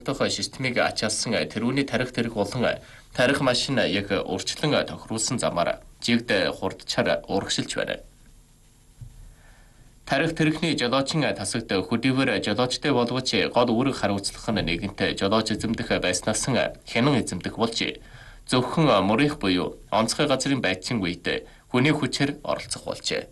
системийг ачаалсан тэрүүний тарих болон тарих машин яг урьдчилан тохируулсан замаар жигд хурдчаар урагшилж байна. Тарих тэрхний жолоочийн тасагт хөдийгөр жолоочтой болгож гол үүрэг хариуцлах нь нэгэнтээ жолооч эзэмдэх байснаас хянан эзэмдэх болж зөвхөн мөрийнх буюу онцгой газрын байцын үед хүний хүчээр оролцох болжээ.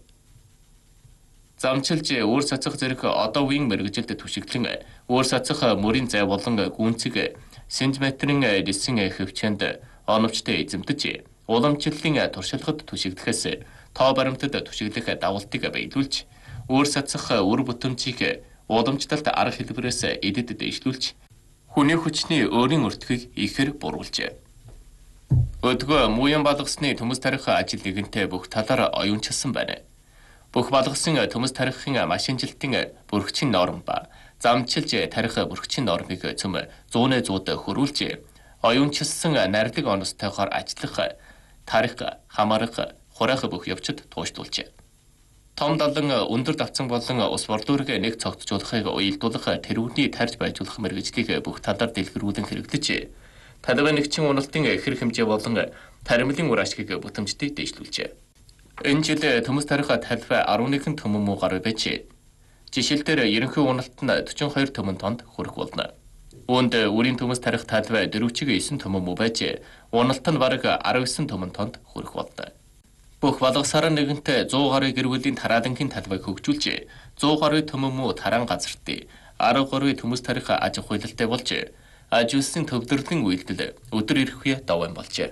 Замчилж өөр цацах зэрэг одоо үеийн мэргэжилд түшиглэн өөр цацах мөрийн зай болон гүнцэг сантиметрийн дэсэн хөвчөнд оновчтой эзэмдэж уламжлалын туршлагад түшигдэхээс тоо баримтад түшиглэх давалтыг биелүүлж өөр цацах үр бүтэмжийг уламжлалт арга хэлбэрээс эдэд дэвшлүүлж хүний хүчний өөрийн өртгийг ихээр буруулжээ. Өдгөө мууян балгасны төмөс тарих ажил нэгэнтээ бүх талаар оюунчилсан байна. Бүх балгасан төмөс тарихын машинжилтын бүрхчин норм ба замчилж тарих бүрхчин нормыг цөм 100-100-д хөрвүүлж оюунчилсан нарилэг онцтойгоор ажиллах тарих, хамаарах, хураах бүх явцад тууштуулжээ. Том далан өндөр давцан болон ус борлуурыг нэг цогцжуулахыг уялдуулах тэрүүний тарж байжуулах мэргэжлийг бүх талаар дэлгэрүүлэн хэрэглэж талбайнагчийн уналтын хэрэг хэмжээ болон таримлын үр ашгийг бүтэмжтэй дэвшлүүлжээ. Энэ жил төмөс тарих талбай 11 төмөн муу гар байж жишээлбэл ерөнхий уналт нь 42 төмөн тонд хүрэх болно. Үүнд үрийн төмөс тарих талбай 49 төмөн муу байж уналт нь бараг 19 төмөн тонд хүрэх болно. Бүх балгасаар нэгэнтээ 100 гаруй гэр бүлийн тараалангийн талбайг хөгжүүлж 100 гаруй төмөн муу тараан газарт 10 гаруй төмөс тарих аж ахуй хуйлалтай болж аж үйлсийн төвлөрлийн үйлдэл өдөр ирэхүй даван болжээ.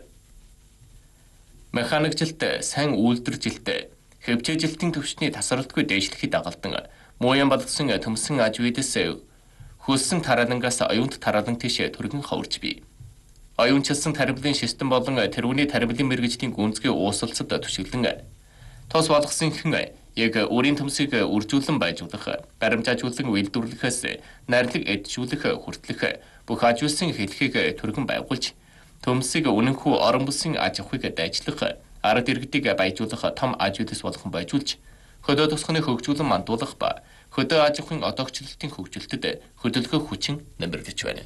Механикжилт, сайн үйлдвэржилт, хэвжээжилтийн төвчний тасралтгүй дээшлэхэд дагалдан мууян балгасан төмсөн аж үйдэс хөлсөн тараалангаас оюунт тараалан тийш түргэн ховорч бий. Оюунчилсан таримлын систем болон тэрүүний таримлын мэргэжлийн гүнзгий уусалцад түшиглэн тос балгасан хэн яг өөрийн төмсийг үржүүлэн байжуулах, баримжаажуулан үйлдвэрлэхээс найрлаг эджүүлэх хүртэлх бүх аж үйлсийн хэлхийг түргэн байгуулж төмсийг үнэнхүү орон бүсийн аж ахуйг дайчлах, арга иргэдийг баяжуулах том аж үйлс болгон байжуулж хөдөө тосгоны хөгжүүлэн мандуулах ба хөдөө аж ахуйн одоогчлолтын хөгжилтөд хөдөлгөөх хүчин нэмэгдэж байна.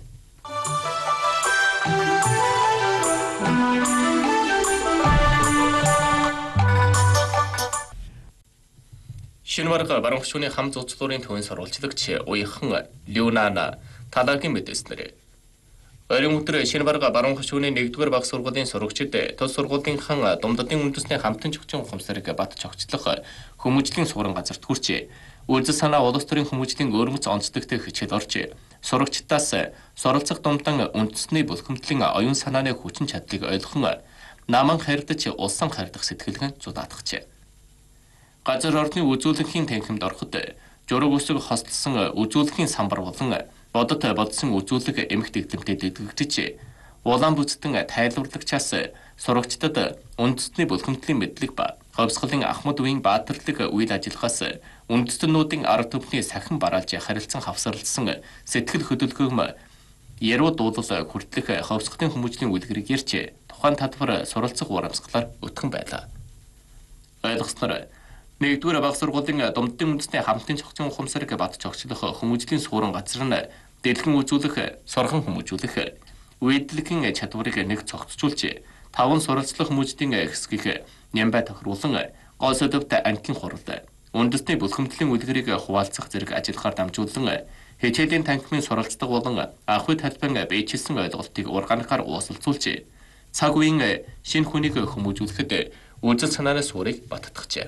Шинварга баруун хошууны хам зузлуурын төвийн сурвалжлагч уяхан Люнана талагийн мэдээснээр ойрын өдөр Шинварга баруун хошууны 1-р баг сургуулийн сурагчид тус сургуулийнхаа Думдадын үндэсний хамтын чухчин ухамсарыг бат чогчлох хүмүүжлийн суурин газарт хүрч үйлдэл санаа улс төрийн хүмүүжлийн өөрмөц онцлогтой хичээл орж сурагчдаас суралцах думдан үндэсний бүлхэмтлийн оюун санааны хүчин чадлыг ойлгох наман хайрдаж улсан хайрдах сэтгэлгэн зудаатгажээ. Газар орны үзүүлэнхийн танхимд ороход жураг үсэг хослсон үзүүлэхийн самбар болон бодот бодсон үзүүлэг эмх дэглэмтэй дэглэгдэж улаан бүцтэн тайлбарлагчаас сурагчдад үндэсний бүлхэмтлийн мэдлэг ба ховсголын Ахмад үеийн баатарлаг үйл ажиллагаас үндэстнүүдийн арга түмний сахин бараалж харилцан хавсарлсан сэтгэл хөдөлгөөн яруу дуулал хүртэлх ховсголын хүмүүжлийн үлгэрийг ярьж тухайн талбар суралцах урамсгалаар өтгөн байлаа. Ойлгосноор 1-р баг сургуулийн Думдадын үндэсний хамтын чухчин ухамсарыг бат чогчлох хүмүүжлийн суурин газар нь дэлгэн үзүүлэх, сорхон хүмүүжүүлэх, үйлдэлгийн чадварыг нэг цогцжуулж 5 суралцлах хүмүүжлийн хэсгийг нямбай тохируулан гол сөдөвт ангийн хурал, үндэсний бүлхэмтлийн үлгэрийг хуваалцах зэрэг ажиллахаар дамжуулан хичээлийн танхимын суралцдаг болон ахуй талбайн биечилсэн ойлголтыг ургаанахаар уусалцуулж цаг үеийн шинэ хүнийг хүмүүжүүлэхэд үзэл санааны суурийг баттгажээ.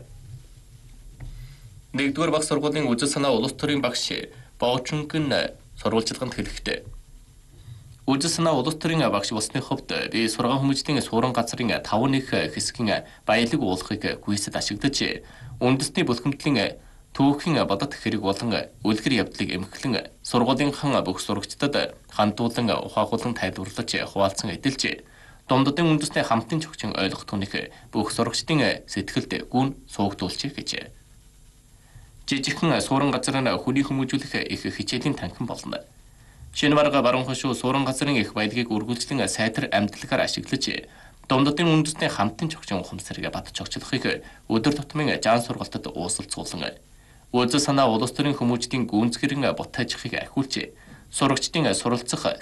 1-р баг сургуулийн үзэл санаа улс төрийн багш Боочунгын сурвалжлаганд хэлэхдээ үзэл санаа улс төрийн багш болсны хувьд би сургаан хүмүүжлийн суурин газрын 5-1 хэсгийн баялаг уулахыг гүйцэд ашиглаж үндэсний бүлхэмтлийн түүхийн бодот хэрэг болон үлгэр явдлыг эмхлэн сургуулийнхаа бүх сурагчдад хандуулан ухаагуулan тайлбарлаж хуваалцсан эдэлж Думдадын үндэсний хамтын чухчин ойлгох түүнийх бүх сурагчдын сэтгэлд гүн суугдуулж гэж. Жижигхэн суурин газар нь хүний хүмүүжүүлэх их хичээлийн танхим болно. Шинварга баруун хошуу суурин газрын их баялагийг үргэлжлэн сайтар амьдлагаар ашиглаж Думдадын үндэсний хамтын чухчин ухамсарыг бат чогчлохыг өдөр тутмын жаан сургалтад уусалцуулан үзэл санаа улс төрийн хүмүүжлийн гүнзгэрэн бут ажихыг ахиулж Сурагчдын суралцах